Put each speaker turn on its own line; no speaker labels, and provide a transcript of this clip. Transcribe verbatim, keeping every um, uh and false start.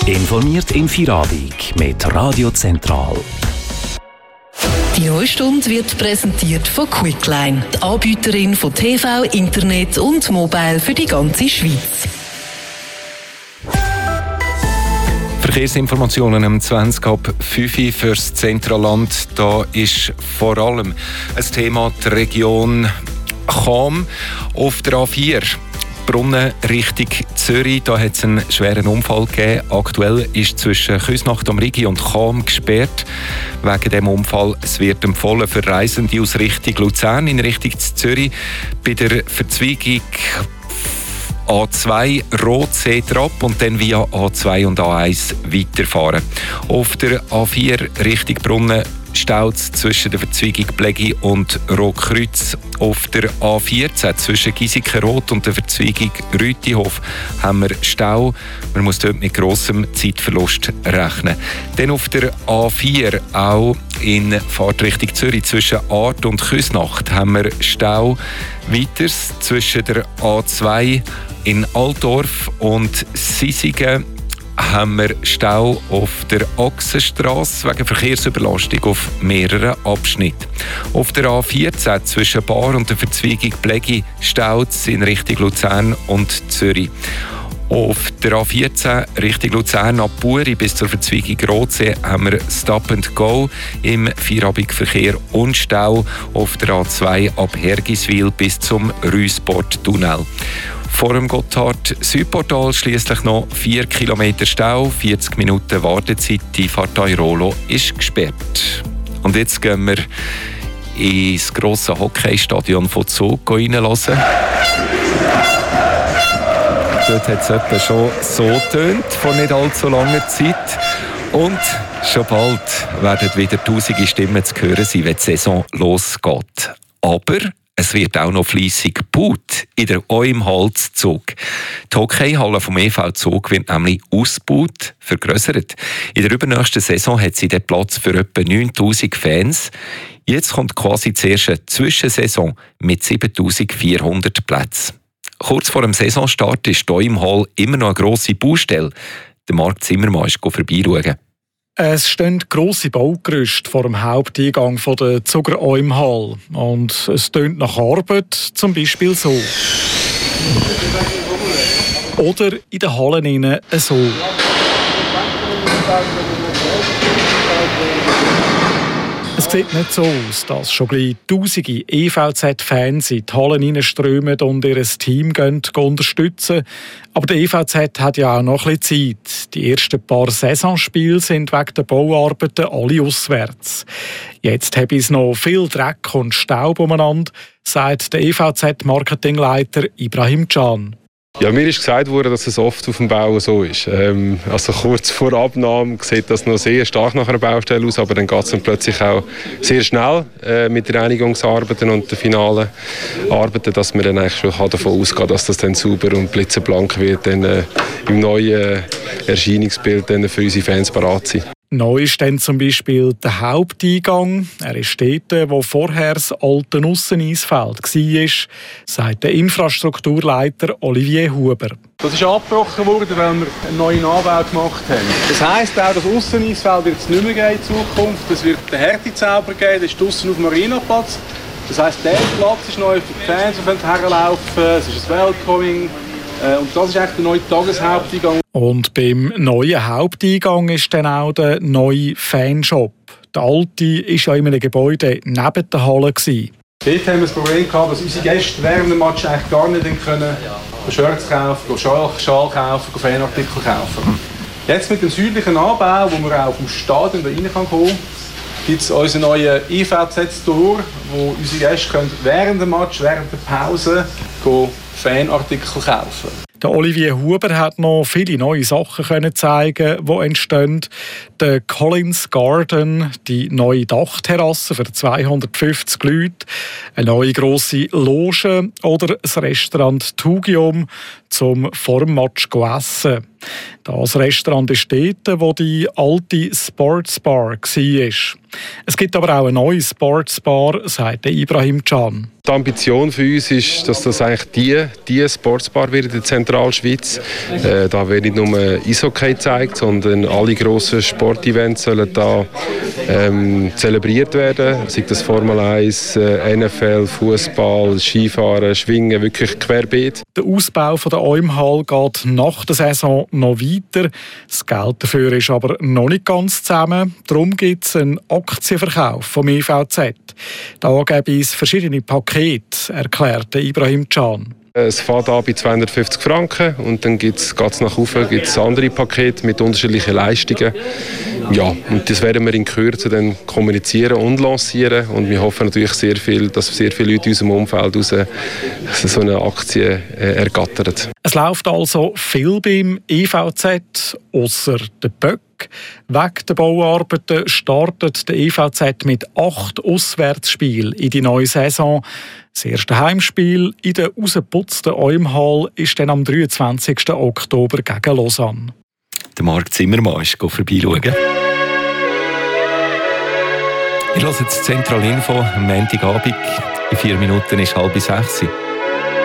Informiert in Feierabend mit Radio Zentral.
Die neue Stunde wird präsentiert von Quickline, die Anbieterin von T V, Internet und Mobile für die ganze Schweiz.
Verkehrsinformationen um zwanzig ab fünf Uhr fürs Zentralland. Da ist vor allem ein Thema die Region Cham auf der A vier. Brunnen Richtung Zürich, da hat es einen schweren Unfall gegeben. Aktuell ist zwischen Küsnacht am Rigi und Cham gesperrt. Wegen dem Unfall es wird empfohlen für Reisende aus Richtung Luzern in Richtung Zürich. Bei der Verzweigung A zwei Rotsee ab und dann via A zwei und A eins weiterfahren. Auf der A vier Richtung Brunnen staut zwischen der Verzweigung Blegi und Rotkreuz. Auf der A vierzehn zwischen Giesikenrot und der Verzweigung Rütihof haben wir Stau. Man muss dort mit grossem Zeitverlust rechnen. Dann auf der A vier auch in Fahrtrichtung Zürich zwischen Aardt und Küsnacht haben wir Stau. Weiters zwischen der A zwei in Altdorf und Sisigen haben wir Stau auf der Ochsenstrasse wegen Verkehrsüberlastung auf mehreren Abschnitten. Auf der A vierzehn zwischen Bar und der Verzweigung Blegi staut es in Richtung Luzern und Zürich. Auf der A vierzehn Richtung Luzern ab Buri bis zur Verzweigung Rotsee haben wir Stop and Go im Feierabendverkehr und Stau auf der A zwei ab Hergiswil bis zum Rüsport-Tunnel. Vor dem Gotthard-Südportal schliesslich noch vier Kilometer Stau, vierzig Minuten Wartezeit. Die Fahrt Airolo ist gesperrt. Und jetzt gehen wir ins grosse Hockeystadion von Zug reinhören. Dort hat es etwa schon so getönt, vor nicht allzu langer Zeit. Und schon bald werden wieder tausende Stimmen zu hören sein, wenn die Saison losgeht. Aber es wird auch noch fleissig gebaut in der O I M-Halle Zug. Die Hockeyhalle vom E V Zug wird nämlich ausgebaut, vergrössert. In der übernächsten Saison hat sie den Platz für etwa neuntausend Fans. Jetzt kommt quasi die erste Zwischensaison mit siebentausendvierhundert Plätzen. Kurz vor dem Saisonstart ist die O I M-Halle immer noch eine grosse Baustelle. Der Marc Zimmermann ist vorbeischauen.
Es stehen grosse Baugerüste vor dem Haupteingang der Zuger O I M-Halle. Und es tönt nach Arbeit, zum Beispiel so. Oder in den Hallen innen so. Es sieht nicht so aus, dass schon gleich tausende E V Z-Fans in die Hallen hineinströmen und ihr Team gehen, gehen unterstützen. Aber der E V Z hat ja auch noch ein bisschen Zeit. Die ersten paar Saisonspiele sind wegen der Bauarbeiten alle auswärts. Jetzt habe ich noch viel Dreck und Staub umeinander, sagt der E V Z-Marketingleiter Ibrahim Can.
Ja, mir ist gesagt worden, dass es oft auf dem Bau so ist. Ähm, also kurz vor Abnahme sieht das noch sehr stark nach einer Baustelle aus, aber dann geht es dann plötzlich auch sehr schnell äh, mit den Reinigungsarbeiten und den finalen Arbeiten, dass man dann eigentlich schon davon ausgehen kann, dass das dann sauber und blitzeblank wird, dann äh, im neuen Erscheinungsbild dann für unsere Fans parat sein.
Neu ist dann zum Beispiel der Haupteingang. Er ist dort, wo vorher das alte Ausseneisfeld war, sagt der Infrastrukturleiter Olivier Huber.
Das ist abgebrochen worden, weil wir einen neuen Anbau gemacht haben. Das heisst auch, das Ausseneisfeld wird es nicht mehr geben in Zukunft. Es wird den Härtezauber geben, das ist draussen auf dem Marinaplatz. Das heisst, der Platz ist neu für die Fans, die herlaufen. Es ist ein Welcoming. Und das ist eigentlich der neue Tageshaupteingang. Und beim neuen Haupteingang ist dann auch der neue Fanshop. Der alte war ja in einem Gebäude neben der Halle. Dort haben wir das Problem gehabt, dass unsere Gäste während dem Match eigentlich gar nicht können Shirts kaufen, Schal, Schal kaufen, Fanartikel kaufen. Jetzt mit dem südlichen Anbau, wo man auch vom Stadion da rein kann kommen, gibt es unseren neuen E V Z-Store, wo unsere Gäste können während dem Match, während der Pause Fanartikel kaufen. Der Olivier Huber hat noch viele neue Sachen können zeigen, die entstehen.
der Collins Garden, die neue Dachterrasse für zweihundertfünfzig Leute, eine neue grosse Loge oder das Restaurant Tugium zum Vormatch essen. Das Restaurant ist dort, wo die alte Sportsbar war. Es gibt aber auch eine neue Sportsbar, sagt Ibrahim Can.
Die Ambition für uns ist, dass das eigentlich die, die Sportsbar wird in der Zentralschweiz. Äh, da wird nicht nur Eishockey gezeigt, sondern alle grossen Sportevents sollen da ähm, zelebriert werden. Sei das Formel eins, äh, N F L, Fußball, Skifahren, Schwingen, wirklich querbeet.
Der Ausbau von der Eumhall geht nach der Saison noch weiter. Das Geld dafür ist aber noch nicht ganz zusammen. Darum gibt es einen Aktienverkauf vom E V Z. Da gäbe es verschiedene Pakete, erklärte Ibrahim Can.
Es fängt an bei zweihundertfünfzig Franken und dann geht es nach oben, gibt es andere Pakete mit unterschiedlichen Leistungen. Ja, und das werden wir in Kürze dann kommunizieren und lancieren und wir hoffen natürlich sehr viel, dass sehr viele Leute in unserem Umfeld raus so eine Aktie äh, ergattern.
Es läuft also viel beim E V Z, ausser der Böck. Wegen der Bauarbeiten startet der E V Z mit acht Auswärtsspielen in die neue Saison. Das erste Heimspiel in der rausgeputzten Eumhall ist dann am dreiundzwanzigsten Oktober gegen Lausanne.
Der Marc Zimmermann ist vorbeischauen. Ich höre jetzt Zentralinfo am Montagabend. In vier Minuten ist halb sechs.